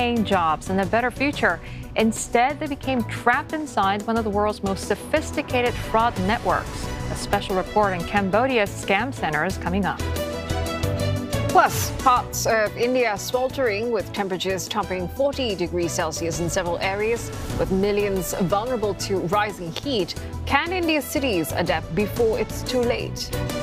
paying jobs and a better future. Instead, they became trapped inside one of the world's most sophisticated fraud networks. A special report on Cambodia's scam center is coming up. Plus, parts of India sweltering with temperatures topping 40 degrees Celsius in several areas, with millions vulnerable to rising heat. Can India's cities adapt before it's too late?